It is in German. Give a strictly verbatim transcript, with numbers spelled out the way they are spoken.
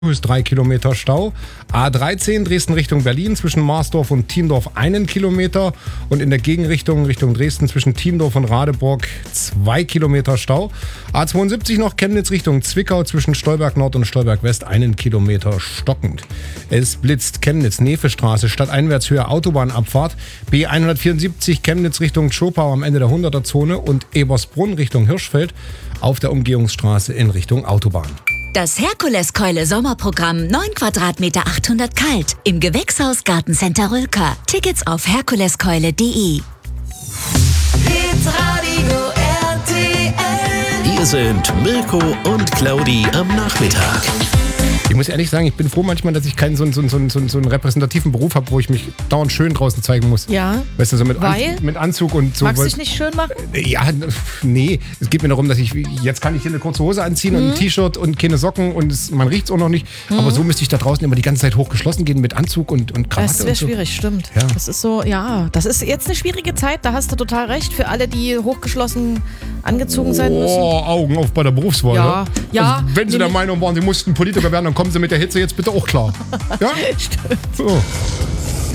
ist drei Kilometer Stau. A dreizehn Dresden Richtung Berlin zwischen Marsdorf und Thiendorf einen Kilometer und in der Gegenrichtung Richtung Dresden zwischen Thiendorf und Radeburg zwei Kilometer Stau. A zweiundsiebzig noch Chemnitz Richtung Zwickau zwischen Stolberg Nord und Stolberg West einen Kilometer stockend. Es blitzt Chemnitz Nefestraße Stadteinwärtshöhe Autobahnabfahrt B hundertvierundsiebzig Chemnitz Richtung Tschopau am Ende der hunderter Zone und Ebersbrunn Richtung Hirschfeld auf der Umgehungsstraße in Richtung Autobahn. Das Herkuleskeule Sommerprogramm neun Quadratmeter achthundert kalt im Gewächshaus Gartencenter Rülker. Tickets auf herkuleskeule punkt de. Hitradio R T L. Hier sind Mirko und Claudi am Nachmittag. Ich muss ehrlich sagen, ich bin froh manchmal, dass ich keinen so, so, so, so, so einen repräsentativen Beruf habe, wo ich mich dauernd schön draußen zeigen muss. Ja. Weißt du, so mit, Weil? An, mit Anzug und so. Magst du dich nicht schön machen? Ja, nee. Es geht mir darum, dass ich, jetzt kann ich hier eine kurze Hose anziehen mhm. und ein T-Shirt und keine Socken und es, man riecht es auch noch nicht. Mhm. Aber so müsste ich da draußen immer die ganze Zeit hochgeschlossen gehen mit Anzug und, und Krawatte. Das wäre so. schwierig, stimmt. Ja. Das ist so, ja, das ist jetzt eine schwierige Zeit, da hast du total recht, für alle, die hochgeschlossen angezogen sein müssen. Oh, Augen auf bei der Berufswahl. Ja, ja. Also, wenn Sie der Meinung waren, Sie mussten Politiker werden, dann kommen Sie mit der Hitze jetzt bitte auch klar. Ja? Stimmt. So.